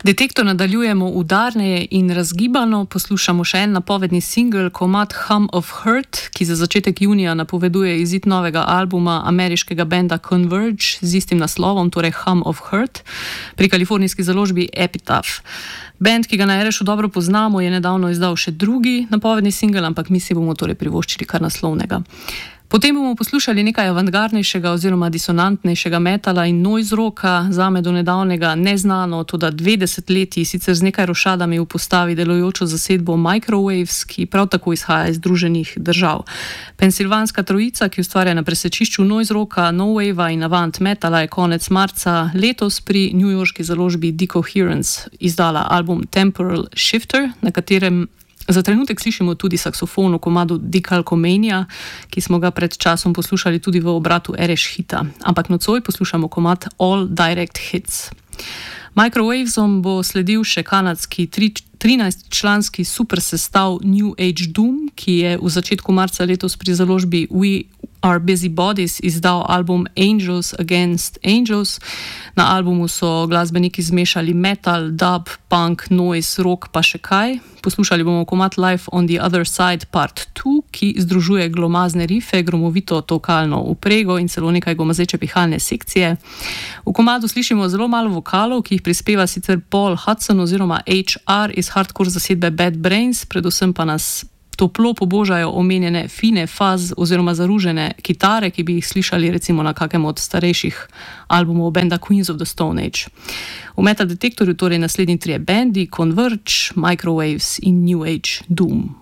Detektor nadaljujemo udarneje in razgibano, poslušamo še en napovedni singel, komad Hum of Hurt, ki za začetek junija napoveduje izid novega albuma ameriškega benda Converge z istim naslovom, torej Hum of Hurt, pri kalifornijski založbi Epitaph. Band, ki ga na RŠ dobro poznamo, je nedavno izdal še drugi napovedni singel, ampak mi si bomo torej privoščili kar naslovnega. Potem bomo poslušali nekaj avantgardnejšega oziroma disonantnejšega metala in noise rocka, zame do nedavnega neznano, toda 20 leti, sicer z nekaj rošadami v postavi delujočo zasedbo Microwaves, ki prav tako izhaja iz Združenih držav. Pensilvanska trojica, ki ustvarja na presečišču noise rocka, no wavea in avant metala, je konec marca letos pri newyorški založbi Decoherence izdala album Temporal Shifter, na katerem za trenutek slišimo tudi saksofon v komadu Decalcomania, ki smo ga pred časom poslušali tudi v obratu RŠ Hita. Ampak nocoj poslušamo komad All Direct Hits. Microwavesom bo sledil še kanadski 13-članski super sestav New Age Doom, ki je v začetku marca letos pri založbi We Are Busy Bodies izdal album Angels Against Angels. Na albumu so glasbeniki zmešali metal, dub, punk, noise, rock pa še kaj. Poslušali bomo komad Life on the Other Side Part 2, ki združuje glomazne rife, gromovito tokalno uprego in celo nekaj gomazeče pihalne sekcije. V komadu slišimo zelo malo vokalov, ki jih prispeva sicer Paul Hudson oziroma HR iz hardcore zasedbe Bad Brains, predvsem pa nas toplo pobožajo omenjene fine fuzz oziroma zaružene kitare, ki bi jih slišali recimo na kakem od starejših albumov benda Queens of the Stone Age. V Metal Detektorju torej naslednji trije bendi, Converge, Microwaves in New Age Doom.